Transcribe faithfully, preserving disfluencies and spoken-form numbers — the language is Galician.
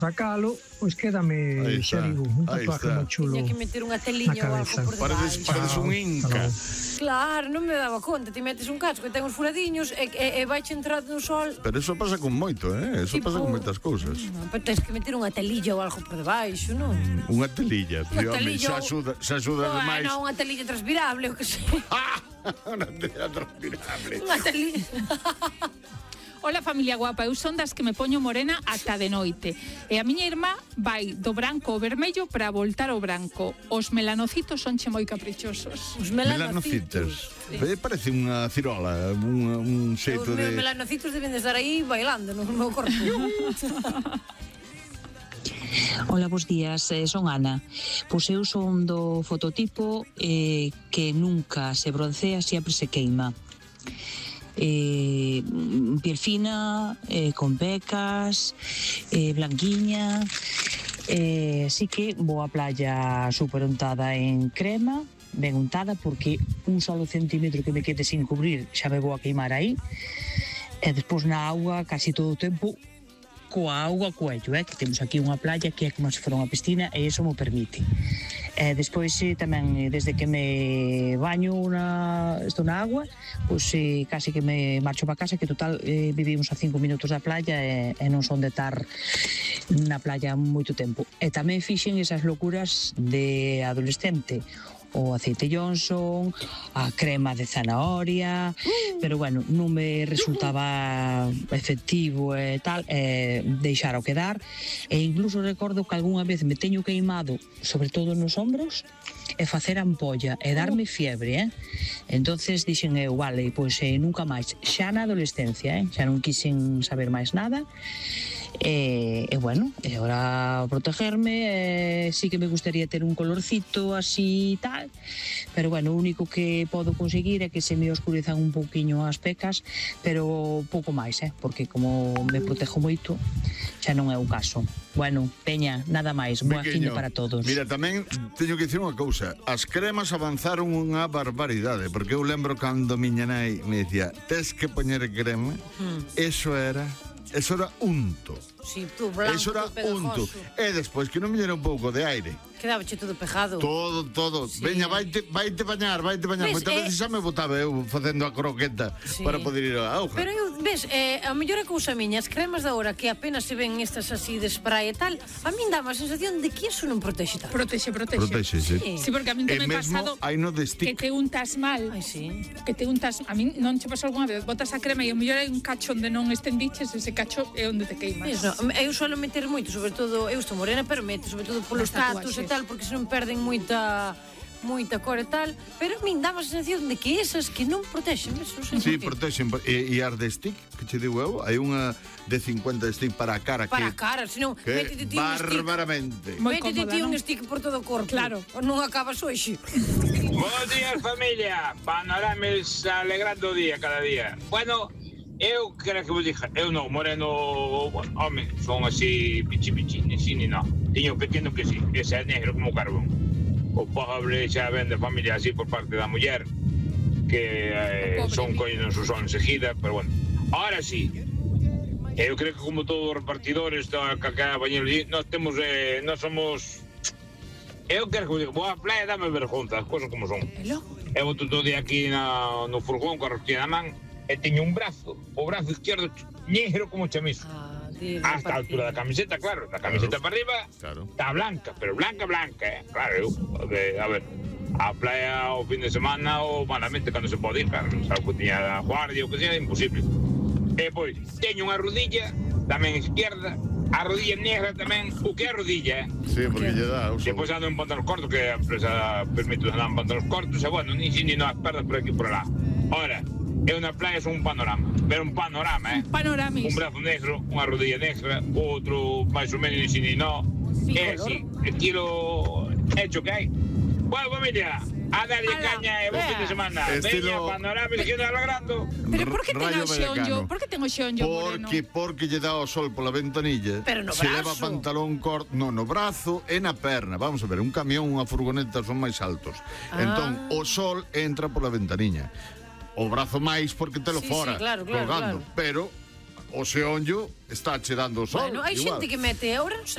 sacalo, pois quédame xerigo, un tatuaje moi chulo. Tiña que meter unha teliña ou algo por debaixo. Pareces un inca. Claro, non me daba conta, ti metes un casco e ten os furadiños e, e, e vai entrar no sol. Pero eso pasa con moito, eh? Eso tipo, pasa con moitas cousas. No, pero tens que meter unha telilla ou algo por debaixo, non? Unha telilla, unha telilla xa axuda, xa axuda no, demais. Non, unha telilla transpirable, o que sei. Ah, unha telilla transpirable. Unha telilla. Hola familia guapa, eu son das que me poño morena ata de noite. E a miña irmá vai do branco ao vermello para voltar ao branco. Os melanocitos sonche moi caprichosos. Os melanocitos. melanocitos. Sí. Parece unha cirola, un, un xeito de... Os melanocitos deben de estar aí bailando no meu corpo. Hola, bons días, eh, son Ana. Pois eu son do fototipo eh, que nunca se broncea, sempre se queima. Eh, piel fina, eh, con pecas, eh, blanquiña, eh, así que vou á playa super untada en crema, ben untada, porque un solo centímetro que me quede sin cubrir xa me vou a queimar aí, e despois na auga casi todo o tempo coa auga cuello, eh, que temos aquí unha playa que é como se fora unha piscina e iso mo permite. E despois eh, tamén desde que me baño na, estou na agua, pois eh, casi que me marcho para casa, que total eh, vivimos a cinco minutos da playa e, e non son de estar na playa moito tempo. E tamén fixen esas locuras de adolescente, o aceite Johnson, a crema de zanahoria, pero bueno, non me resultaba efectivo e tal, e deixar o quedar, e incluso recordo que algunha vez me teño queimado, sobre todo nos ombros, e facer ampolla, e darme fiebre, eh? Entonces dixen eu, vale, pois eh, nunca máis, xa na adolescencia, eh? Xa non quixen saber máis nada, e, e bueno, e agora protegerme, e sí que me gustaría ter un colorcito así tal, pero bueno, o único que podo conseguir é que se me oscurezan un pouquiño as pecas, pero pouco máis, eh? Porque como me protejo moito, xa non é o caso. Bueno, Peña, nada máis, boa fin para todos. Mira, tamén teño que dicir unha cousa, as cremas avanzaron unha barbaridade, porque eu lembro cando miña nai me dicía, tes que poñer crema, mm. eso era... Eso era unto. Sí, tú, blanco, eso era unto. E despois que non me dera un pouco de aire. Quedabache todo pejado. Todo, todo. Sí. Veña, vaite, vaite bañar, vaite bañar. Moitas eh... veces xa me botaba eu facendo a croqueta sí. para poder ir á auga. Pero eu, ves, eh, a mellor é cousa miña, as cremas da hora que apenas se ven estas así de spray e tal, a min dá a sensación de que iso non protexe tal. Protexe, protexe. Protexe, sí. Sí, sí, porque a min tamén pasado hai no de stick. Que te untas mal. Ai, sí. Que te untas, a min non che pasou algunha vez, botas a crema e a mellor hai un cacho onde non estendiches, ese cacho é onde te queimas. Eso, eu suelo meter moito, sobre todo, eu estou morena, pero meto sobre todo polos tatus e tal, porque se non perden moita moita cor e tal, pero a min dá a sensación de que esas que non protexen, eso, non sei. Sí, protexen, e, e as de stick, que che digo eu, hai unha de cincuenta de stick para a cara para que... a cara, senón, métete ti un stick. Barbaramente. Métete ti un stick por todo o corpo. Claro. Non acabas hoxe. Buenos días, familia. Panorames alegrando o día cada día. Bueno, eu creo que vos dije, eu non, moreno, bueno, home, son así pichi-pichi, ni si ni no. Tiño pequeno que sí, ese é negro como carbón. O pobre xa ven de familia así por parte da muller, que eh, son coños o son enseguida, pero bueno. Ahora sí, eu creo que como todos os repartidores da cacá bañeiro, nós temos, eh, nós somos... Eu quero que vos diga, vou á playa, dame vergonza, as cousas como son. Eu vou todo o día aquí na, no furgón, con a rostina na man, e teño un brazo, o brazo izquierdo negro como chamizo. Ah, hasta a altura da camiseta, claro, da camiseta claro. para arriba, claro. Está blanca, pero blanca, blanca, eh. Claro, eu, a ver, a playa o fin de semana ou malamente cando se pode ir, claro, sabe que tiña a guardia ou que sea, é imposible. E pois, teño unha rodilla, tamén izquierda, a rodilla negra tamén, o que é a rodilla, eh? Sí, porque lle dá. Depois ando en pantanos cortos, que a empresa permite andar en pantanos cortos, e bueno, ni si ni no as perdas por aquí por lá. Ora, eu na playa son un panorama, pero un panorama, eh? Panoramis. Un brazo negro, unha rodilla negra, outro máis ou menos ni si ni no. É así, estilo hecho que hai. Bueno, familia, a darle caña e buen fin de semana. Veña, panorama, que ando alegrando. Pero por que ten o xeonllo? Por que ten o xeonllo moreno? Porque, porque lle dá o sol pola ventanilla. Pero no se brazo. leva pantalón corto, no, no brazo e na perna. Vamos a ver, un camión, unha furgoneta son máis altos. Ah. Entón, o sol entra pola ventaniña. O brazo máis porque te lo sí, fora, sí, claro, claro, colgando. Claro. Pero o xeonllo está che dando o sol. Bueno, hai igual. xente que mete, ahora non